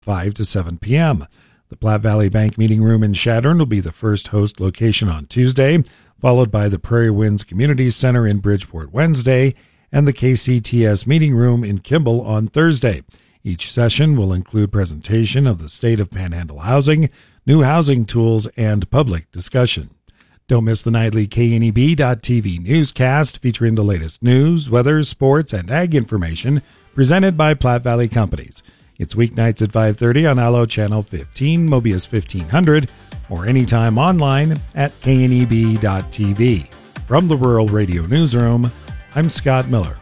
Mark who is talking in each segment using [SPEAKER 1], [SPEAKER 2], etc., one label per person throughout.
[SPEAKER 1] 5 to 7 p.m. The Platte Valley Bank Meeting Room in Chadron will be the first host location on Tuesday, followed by the Prairie Winds Community Center in Bridgeport Wednesday, and the KCTS Meeting Room in Kimball on Thursday. Each session will include presentation of the state of Panhandle housing, new housing tools, and public discussion. Don't miss the nightly KNEB.TV newscast featuring the latest news, weather, sports, and ag information presented by Platte Valley Companies. It's weeknights at 5:30 on Allo Channel 15, Mobius 1500, or anytime online at kneb.tv. From the Rural Radio Newsroom, I'm Scott Miller.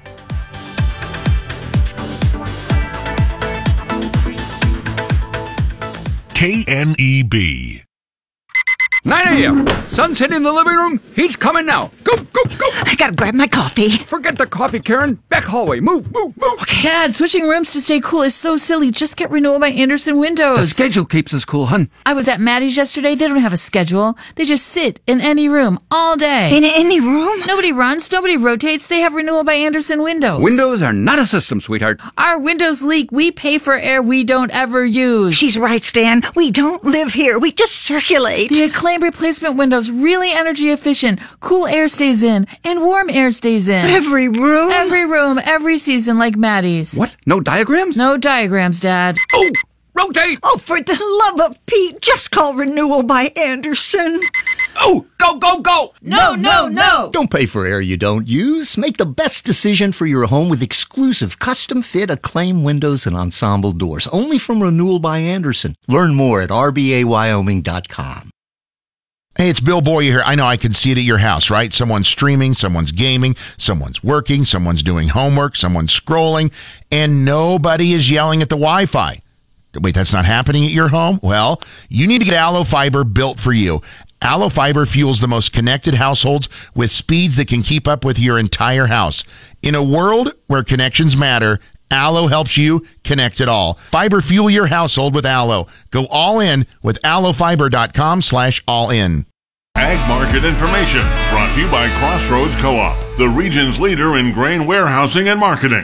[SPEAKER 2] KNEB.
[SPEAKER 3] 9 a.m. Sun's hitting the living room. He's coming now. Go, go, go.
[SPEAKER 4] I gotta grab my coffee.
[SPEAKER 3] Forget the coffee, Karen. Back hallway. Move, move, move.
[SPEAKER 4] Okay. Dad, switching rooms to stay cool is so silly. Just get Renewal by Andersen windows.
[SPEAKER 3] The schedule keeps us cool, hun.
[SPEAKER 4] I was at Maddie's yesterday. They don't have a schedule. They just sit in any room all day.
[SPEAKER 5] In any room?
[SPEAKER 4] Nobody runs. Nobody rotates. They have Renewal by Andersen windows.
[SPEAKER 3] Windows are not a system, sweetheart.
[SPEAKER 4] Our windows leak. We pay for air we don't ever use.
[SPEAKER 5] She's right, Stan. We don't live here. We just circulate.
[SPEAKER 4] The Acclaim replacement windows, really energy efficient. Cool air stays in and warm air stays in.
[SPEAKER 5] Every room?
[SPEAKER 4] Every room, every season, like Maddie's.
[SPEAKER 3] What? No diagrams?
[SPEAKER 4] No diagrams, Dad.
[SPEAKER 3] Oh, rotate!
[SPEAKER 5] Oh, for the love of Pete, just call Renewal by Andersen.
[SPEAKER 3] Oh, go, go, go!
[SPEAKER 4] No, no, no!
[SPEAKER 6] Don't pay for air you don't use. Make the best decision for your home with exclusive custom-fit Acclaim windows and ensemble doors. Only from Renewal by Andersen. Learn more at rbawyoming.com.
[SPEAKER 2] Hey, it's Bill Boyer here. I know I can see it at your house, right? Someone's streaming, someone's gaming, someone's working, someone's doing homework, someone's scrolling, and nobody is yelling at the Wi-Fi. Wait, that's not happening at your home? Well, you need to get Allo Fiber built for you. Allo Fiber fuels the most connected households with speeds that can keep up with your entire house. In a world where connections matter, Allo helps you connect it all. Fiber fuel your household with Allo. Go all in with allofiber.com/all-in.
[SPEAKER 7] Ag market information brought to you by Crossroads Co-op, the region's leader in grain warehousing and marketing.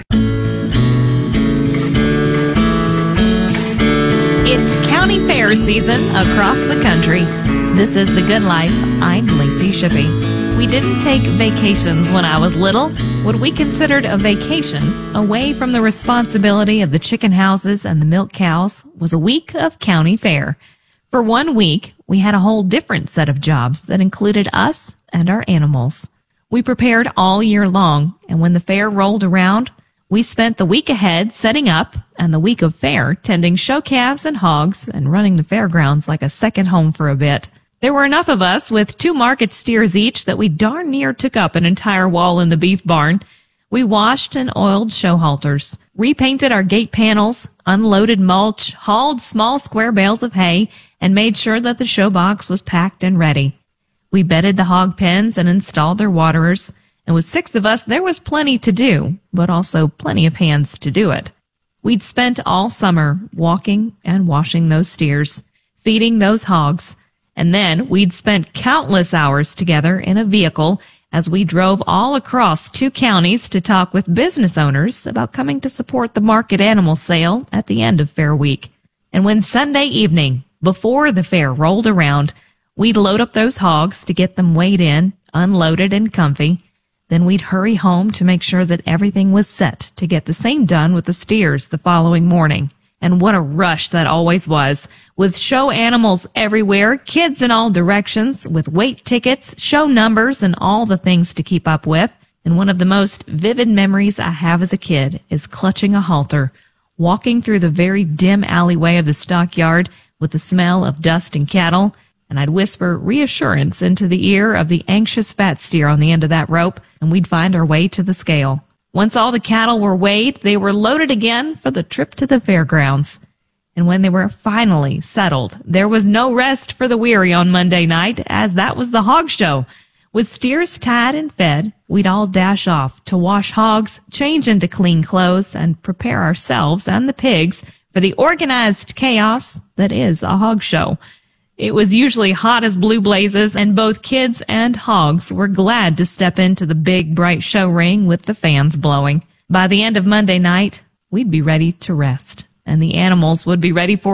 [SPEAKER 8] It's county fair season across the country. This is The Good Life. I'm Lacey Shippey. We didn't take vacations when I was little. What we considered a vacation, away from the responsibility of the chicken houses and the milk cows, was a week of county fair. For 1 week, we had a whole different set of jobs that included us and our animals. We prepared all year long, and when the fair rolled around, we spent the week ahead setting up and the week of fair tending show calves and hogs and running the fairgrounds like a second home for a bit. There were enough of us with 2 market steers each that we darn near took up an entire wall in the beef barn. We washed and oiled show halters, repainted our gate panels, unloaded mulch, hauled small square bales of hay, and made sure that the show box was packed and ready. We bedded the hog pens and installed their waterers, and with 6 of us, there was plenty to do, but also plenty of hands to do it. We'd spent all summer walking and washing those steers, feeding those hogs, and then we'd spent countless hours together in a vehicle as we drove all across 2 counties to talk with business owners about coming to support the market animal sale at the end of Fair Week. And when Sunday evening, before the fair rolled around, we'd load up those hogs to get them weighed in, unloaded and comfy. Then we'd hurry home to make sure that everything was set to get the same done with the steers the following morning. And what a rush that always was, with show animals everywhere, kids in all directions, with weight tickets, show numbers, and all the things to keep up with. And one of the most vivid memories I have as a kid is clutching a halter, walking through the very dim alleyway of the stockyard with the smell of dust and cattle, and I'd whisper reassurance into the ear of the anxious fat steer on the end of that rope, and we'd find our way to the scale. Once all the cattle were weighed, they were loaded again for the trip to the fairgrounds. And when they were finally settled, there was no rest for the weary on Monday night, as that was the hog show. With steers tied and fed, we'd all dash off to wash hogs, change into clean clothes, and prepare ourselves and the pigs for the organized chaos that is a hog show. It was usually hot as blue blazes, and both kids and hogs were glad to step into the big, bright show ring with the fans blowing. By the end of Monday night, we'd be ready to rest. and the animals would be ready for